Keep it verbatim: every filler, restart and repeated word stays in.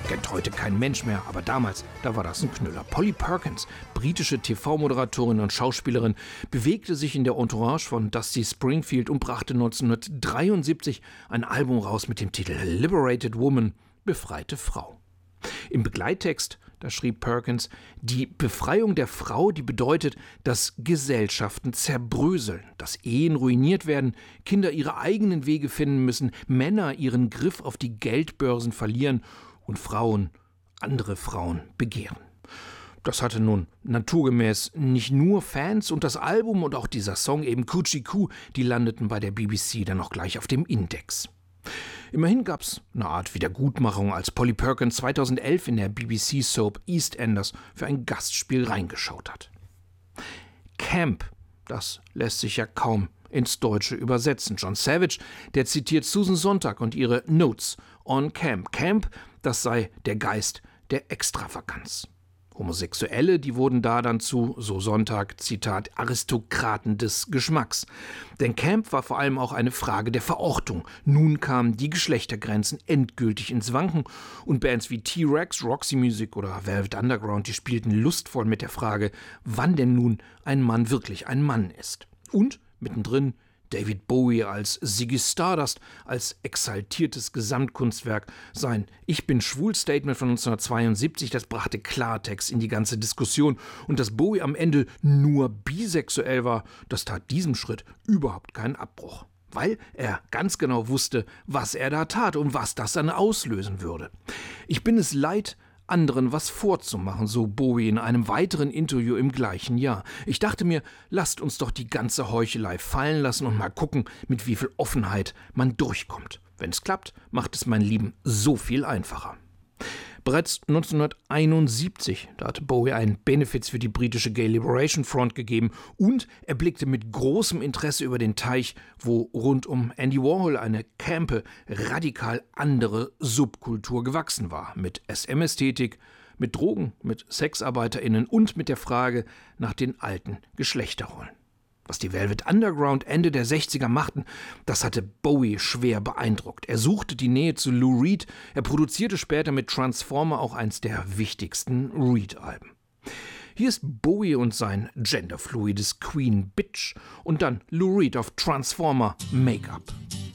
kennt heute kein Mensch mehr, aber damals, da war das ein Knüller. Polly Perkins, britische T V-Moderatorin und Schauspielerin, bewegte sich in der Entourage von Dusty Springfield und brachte neunzehnhundertdreiundsiebzig ein Album raus mit dem Titel Liberated Woman, befreite Frau. Im Begleittext, da schrieb Perkins, die Befreiung der Frau, die bedeutet, dass Gesellschaften zerbröseln, dass Ehen ruiniert werden, Kinder ihre eigenen Wege finden müssen, Männer ihren Griff auf die Geldbörsen verlieren und Frauen andere Frauen begehren. Das hatte nun naturgemäß nicht nur Fans und das Album und auch dieser Song eben Coochie Coo, die landeten bei der B B C dann auch gleich auf dem Index. Immerhin gab es eine Art Wiedergutmachung, als Polly Perkins zweitausendelf in der B B C-Soap EastEnders für ein Gastspiel reingeschaut hat. Camp, das lässt sich ja kaum ins Deutsche übersetzen. John Savage, der zitiert Susan Sontag und ihre Notes on Camp. Camp, das sei der Geist der Extravaganz. Homosexuelle, die wurden da dann zu, so Sonntag, Zitat, Aristokraten des Geschmacks. Denn Camp war vor allem auch eine Frage der Verortung. Nun kamen die Geschlechtergrenzen endgültig ins Wanken und Bands wie T-Rex, Roxy Music oder Velvet Underground, die spielten lustvoll mit der Frage, wann denn nun ein Mann wirklich ein Mann ist. Und mittendrin David Bowie als Ziggy Stardust, als exaltiertes Gesamtkunstwerk. Sein Ich-bin-schwul-Statement von neunzehnhundertzweiundsiebzig, das brachte Klartext in die ganze Diskussion. Und dass Bowie am Ende nur bisexuell war, das tat diesem Schritt überhaupt keinen Abbruch. Weil er ganz genau wusste, was er da tat und was das dann auslösen würde. Ich bin es leid, anderen was vorzumachen, so Bowie in einem weiteren Interview im gleichen Jahr. Ich dachte mir, lasst uns doch die ganze Heuchelei fallen lassen und mal gucken, mit wie viel Offenheit man durchkommt. Wenn es klappt, macht es mein Leben so viel einfacher. Bereits neunzehnhunderteinundsiebzig, da hatte Bowie einen Benefiz für die britische Gay Liberation Front gegeben und er blickte mit großem Interesse über den Teich, wo rund um Andy Warhol eine campe, radikal andere Subkultur gewachsen war. Mit S M-Ästhetik, mit Drogen, mit SexarbeiterInnen und mit der Frage nach den alten Geschlechterrollen. Was die Velvet Underground Ende der sechziger machten, das hatte Bowie schwer beeindruckt. Er suchte die Nähe zu Lou Reed, er produzierte später mit Transformer auch eins der wichtigsten Reed-Alben. Hier ist Bowie und sein genderfluides Queen Bitch und dann Lou Reed auf Transformer Make-up.